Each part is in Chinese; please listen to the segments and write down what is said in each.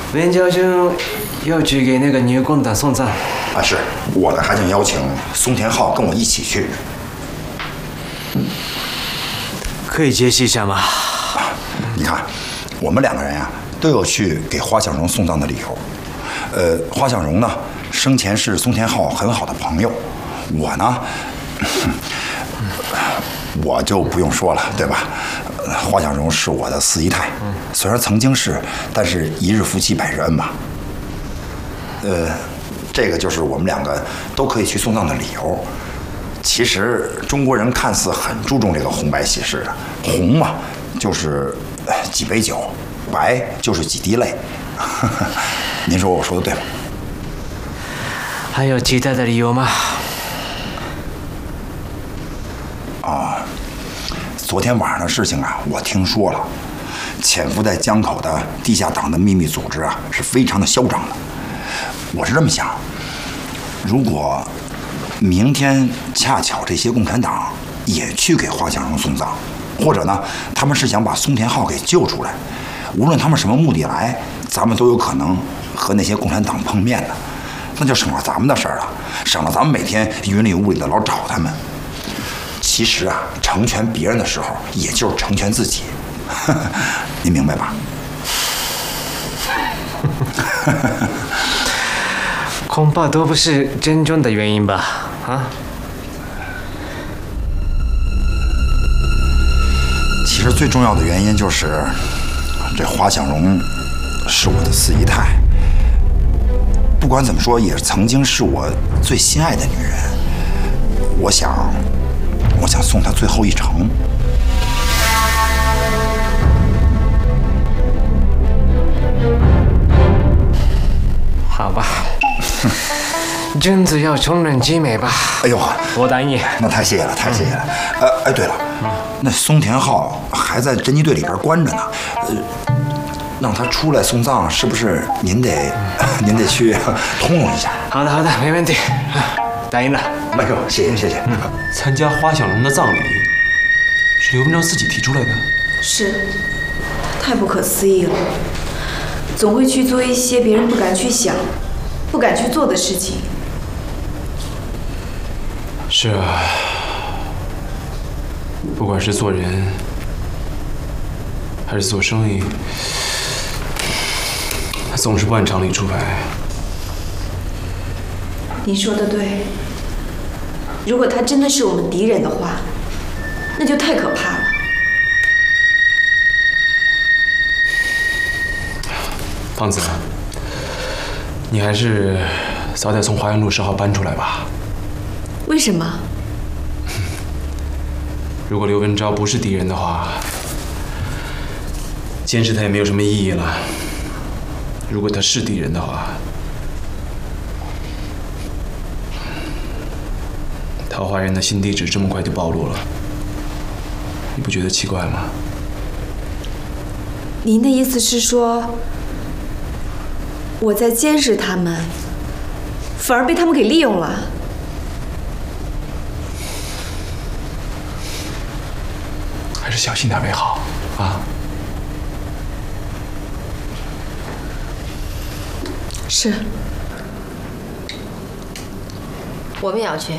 文教兄要去给那个女共党送葬啊，是我呢，还想邀请松田浩跟我一起去。 可以解释一下吗？ 你看，我们两个人呀，都有去给花向荣送葬的理由。花向荣呢，生前是松田浩很好的朋友，我呢，我就不用说了，对吧？花向荣是我的四姨太，虽然曾经是，但是一日夫妻百日恩嘛。这个就是我们两个都可以去送葬的理由。其实中国人看似很注重这个红白喜事的，红嘛就是几杯酒，白就是几滴泪。您说我说的对吗？ 还有其他的理由吗？ 啊，昨天晚上的事情啊，我听说了，潜伏在江口的地下党的秘密组织啊，是非常的嚣张的。我是这么想，如果明天恰巧这些共产党也去给花向荣送葬，或者呢，他们是想把松田浩给救出来，无论他们什么目的来，咱们都有可能和那些共产党碰面的，那就省了咱们的事儿了，省了咱们每天云里雾里的老找他们。其实啊，成全别人的时候，也就是成全自己，您明白吧？ 恐怕都不是真正的原因吧？啊？ 其实最重要的原因就是，这花向荣是我的四姨太，不管怎么说，也曾经是我最心爱的女人。我想送她最后一程。 好吧，君子要重人之美吧。 哎呦， 我答应你。 那太谢谢了，太谢谢了。哎，对了，那松田浩还在侦缉队里边关着呢，让他出来送葬，是不是您得去通融一下？ 好的，好的，没问题，答应了。 哎呦，谢谢。 参加花想龙的葬礼是刘文章自己提出来的。 是，太不可思议了，总会去做一些别人不敢去想、不敢去做的事情。 是啊，不管是做人还是做生意，他总是不按常理出牌。 您说的对，如果他真的是我们敌人的话，那就太可怕了。 胖子，你还是早点从华阳路10号搬出来吧。 为什么？ 如果刘文昭不是敌人的话，监视他也没有什么意义了。如果他是敌人的话，桃花人的新地址这么快就暴露了，你不觉得奇怪吗？ 您的意思是说，我在监视他们，反而被他们给利用了？ 还是小心点为好啊！ 是。 我们也要去。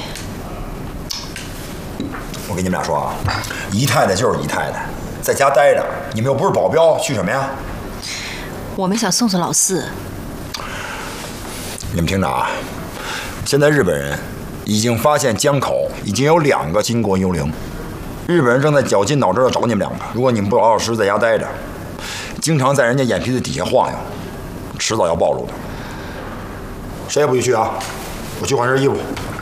我跟你们俩说啊，姨太太就是姨太太，在家待着，你们又不是保镖，去什么呀？ 我们想送送老四。 你们听着啊，现在日本人已经发现江口已经有2个金国幽灵，日本人正在绞尽脑汁的找你们2个。如果你们不老老实实在家待着，经常在人家眼皮子底下晃悠，迟早要暴露的。谁也不许去啊！我去换身衣服。